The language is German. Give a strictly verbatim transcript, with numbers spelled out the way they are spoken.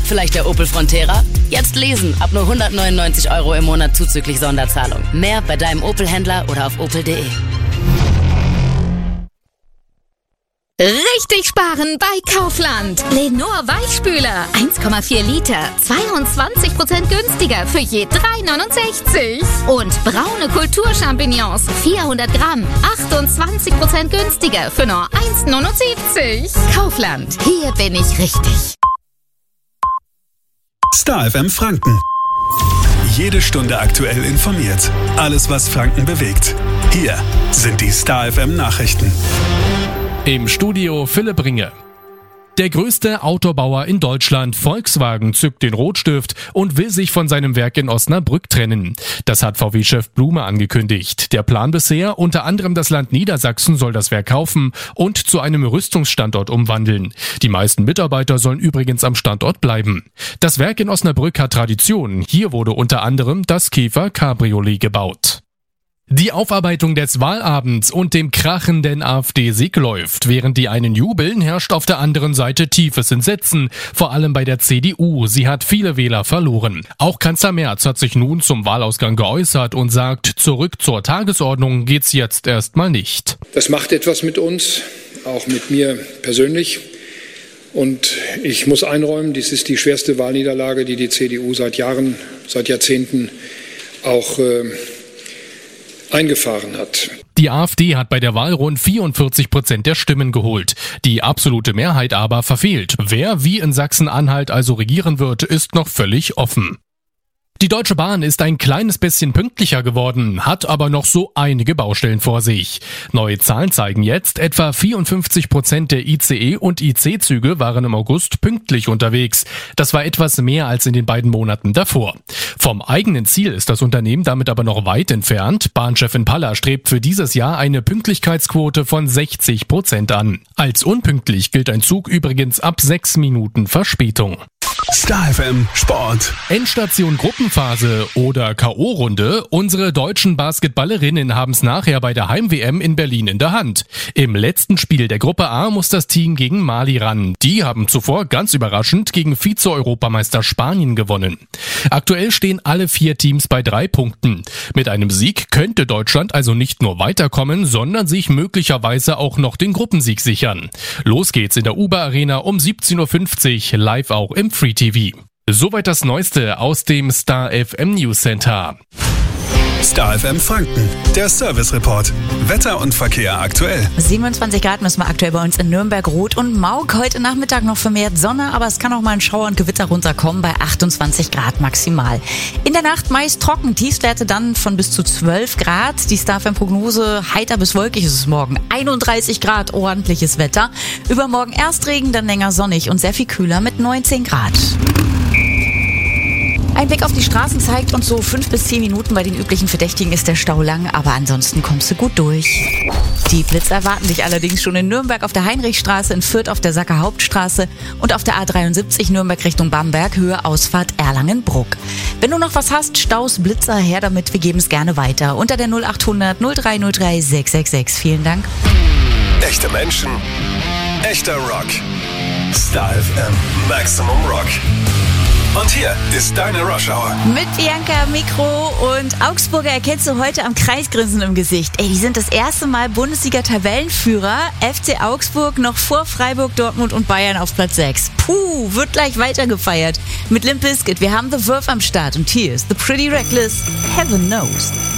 Vielleicht der Opel Frontera? Jetzt lesen, ab nur hundertneunundneunzig Euro im Monat zuzüglich Sonderzahlung. Mehr bei deinem Opel-Händler oder auf opel punkt de. Richtig sparen bei Kaufland. Lenor Weichspüler, eins Komma vier Liter, zweiundzwanzig Prozent günstiger für je drei neunundsechzig. Und braune Kulturchampignons, vierhundert Gramm, achtundzwanzig Prozent günstiger für nur eins neunundsiebzig. Kaufland, hier bin ich richtig. Star F M Franken. Jede Stunde aktuell informiert. Alles, was Franken bewegt. Hier sind die Star F M Nachrichten. Im Studio Philipp Ringe. Der größte Autobauer in Deutschland, Volkswagen, zückt den Rotstift und will sich von seinem Werk in Osnabrück trennen. Das hat V W-Chef Blume angekündigt. Der Plan bisher, unter anderem das Land Niedersachsen soll das Werk kaufen und zu einem Rüstungsstandort umwandeln. Die meisten Mitarbeiter sollen übrigens am Standort bleiben. Das Werk in Osnabrück hat Tradition. Hier wurde unter anderem das Käfer Cabriolet gebaut. Die Aufarbeitung des Wahlabends und dem krachenden AfD-Sieg läuft. Während die einen jubeln, herrscht auf der anderen Seite tiefes Entsetzen, vor allem bei der C D U. Sie hat viele Wähler verloren. Auch Kanzler Merz hat sich nun zum Wahlausgang geäußert und sagt, zurück zur Tagesordnung geht's jetzt erstmal nicht. Das macht etwas mit uns, auch mit mir persönlich. Und ich muss einräumen, dies ist die schwerste Wahlniederlage, die die C D U seit Jahren, seit Jahrzehnten auch äh, eingefahren hat. Die AfD hat bei der Wahl rund vierundvierzig Prozent der Stimmen geholt. Die absolute Mehrheit aber verfehlt. Wer wie in Sachsen-Anhalt also regieren wird, ist noch völlig offen. Die Deutsche Bahn ist ein kleines bisschen pünktlicher geworden, hat aber noch so einige Baustellen vor sich. Neue Zahlen zeigen jetzt, etwa vierundfünfzig Prozent der I C E- und I C-Züge waren im August pünktlich unterwegs. Das war etwas mehr als in den beiden Monaten davor. Vom eigenen Ziel ist das Unternehmen damit aber noch weit entfernt. Bahnchefin Paller strebt für dieses Jahr eine Pünktlichkeitsquote von sechzig Prozent an. Als unpünktlich gilt ein Zug übrigens ab sechs Minuten Verspätung. Star F M Sport. Endstation Gruppenphase oder K O-Runde. Unsere deutschen Basketballerinnen haben es nachher bei der Heim-W M in Berlin in der Hand. Im letzten Spiel der Gruppe A muss das Team gegen Mali ran. Die haben zuvor ganz überraschend gegen Vize-Europameister Spanien gewonnen. Aktuell stehen alle vier Teams bei drei Punkten. Mit einem Sieg könnte Deutschland also nicht nur weiterkommen, sondern sich möglicherweise auch noch den Gruppensieg sichern. Los geht's in der U B A Arena um siebzehn Uhr fünfzig, live auch im Free T V. Soweit das Neueste aus dem Star F M News Center. Star F M Franken, der Service Report. Wetter und Verkehr aktuell. siebenundzwanzig Grad müssen wir aktuell bei uns in Nürnberg, Rot und Maug. Heute Nachmittag noch vermehrt Sonne, aber es kann auch mal ein Schauer und Gewitter runterkommen bei achtundzwanzig Grad maximal. In der Nacht meist trocken, Tiefstwerte dann von bis zu zwölf Grad. Die Star F M-Prognose, heiter bis wolkig ist es morgen. einunddreißig Grad, ordentliches Wetter. Übermorgen erst Regen, dann länger sonnig und sehr viel kühler mit neunzehn Grad. Ein Blick auf die Straßen zeigt uns, so fünf bis zehn Minuten bei den üblichen Verdächtigen ist der Stau lang, aber ansonsten kommst du gut durch. Die Blitze erwarten dich allerdings schon in Nürnberg auf der Heinrichstraße, in Fürth auf der Sacker Hauptstraße und auf der A dreiundsiebzig Nürnberg Richtung Bamberg, Höhe Ausfahrt Erlangen-Bruck. Wenn du noch was hast, Staus, Blitzer, her damit, wir geben es gerne weiter. Unter der null achthundert null drei null drei sechs sechs sechs. Vielen Dank. Echte Menschen, echter Rock. Star F M Maximum Rock. Und hier ist deine Rush Hour. Mit Bianca am Mikro und Augsburger erkennst du heute am Kreisgrinsen im Gesicht. Ey, die sind das erste Mal Bundesliga-Tabellenführer. F C Augsburg noch vor Freiburg, Dortmund und Bayern auf Platz sechs. Puh, wird gleich weiter gefeiert. Mit Limp Bizkit, wir haben The Verve am Start und hier ist The Pretty Reckless, Heaven Knows.